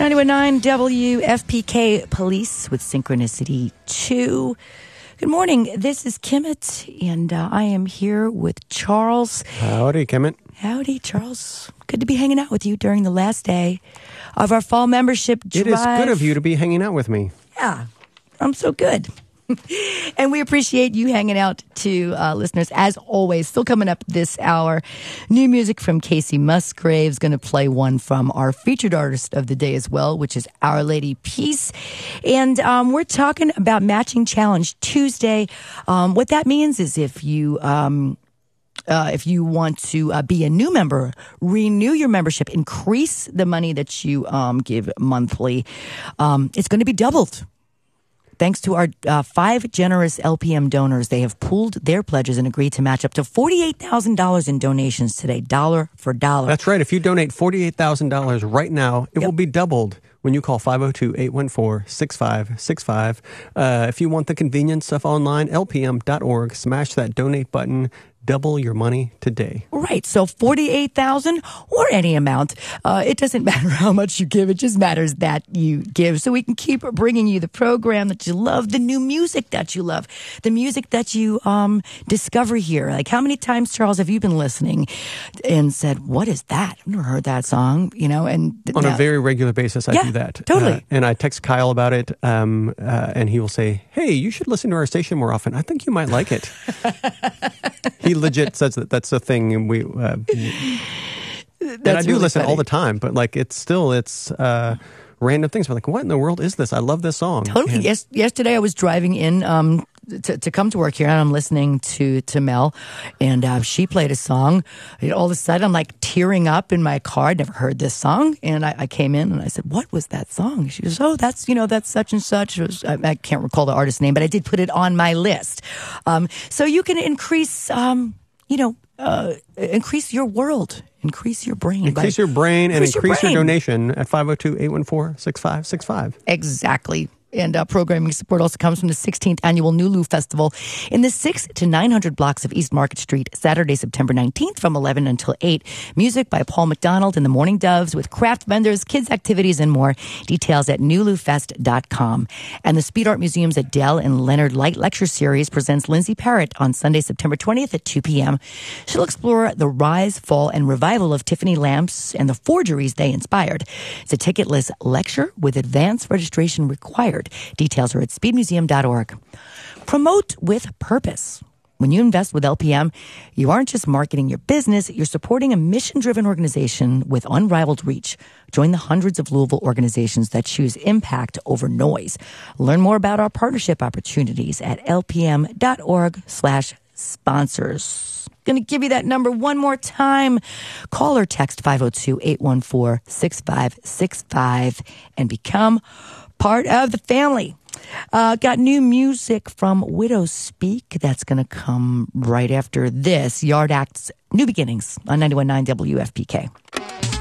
91.9 WFPK Police with Synchronicity 2. Good morning. This is Kimmett, and I am here with Charles. Howdy, Kimmett. Howdy, Charles. Good to be hanging out with you during the last day of our fall membership drive. It is good of you to be hanging out with me. Yeah, I'm so good. And we appreciate you hanging out to listeners, as always. Still coming up this hour, new music from Casey Musgraves. Going to play one from our featured artist of the day as well, which is Our Lady Peace. And we're talking about Matching Challenge Tuesday. What that means is if you want to be a new member, renew your membership, increase the money that you give monthly, it's going to be doubled. Thanks to our 5 generous LPM donors, they have pooled their pledges and agreed to match up to $48,000 in donations today, dollar for dollar. That's right. If you donate $48,000 right now, it will be doubled when you call 502-814-6565. If you want the convenience of online, lpm.org, smash that donate button. Double your money today. Right. So $48,000 or any amount. It doesn't matter how much you give. It just matters that you give. So we can keep bringing you the program that you love, the new music that you love, the music that you discover here. Like, how many times, Charles, have you been listening and said, what is that? I've never heard that song, you know? And on a very regular basis, I do that. Totally. And I text Kyle about it, and he will say, hey, you should listen to our station more often. I think you might like it. He legit says that that's a thing, and we and I do really listen funny. all the time, but like it's random things. We're like, what in the world is this? I love this song. Totally. And Yesterday I was driving in to come to work here, and I'm listening to Mel, and she played a song. And all of a sudden, I'm like tearing up in my car. I'd never heard this song, and I came in and I said, "What was that song?" She goes, "Oh, that's such and such." I can't recall the artist's name, but I did put it on my list. So you can increase, increase your world. Increase your brain. Increase your brain and increase your donation at 502-814-6565. Exactly. And programming support also comes from the 16th Annual Nulu Festival in the 600 to 900 blocks of East Market Street, Saturday, September 19th from 11 until 8. Music by Paul McDonald and the Morning Doves with craft vendors, kids' activities, and more. Details at nulufest.com. And the Speed Art Museum's Adele and Leonard Light Lecture Series presents Lindsay Parrott on Sunday, September 20th at 2 p.m. She'll explore the rise, fall, and revival of Tiffany lamps and the forgeries they inspired. It's a ticketless lecture with advance registration required. Details are at speedmuseum.org. Promote with purpose. When you invest with LPM, you aren't just marketing your business, you're supporting a mission-driven organization with unrivaled reach. Join the hundreds of Louisville organizations that choose impact over noise. Learn more about our partnership opportunities at lpm.org/sponsors. Going to give you that number one more time. Call or text 502-814-6565 and become part of the family. Got new music from Widow Speak. That's going to come right after this. Yard Act's New Beginnings on 91.9 WFPK.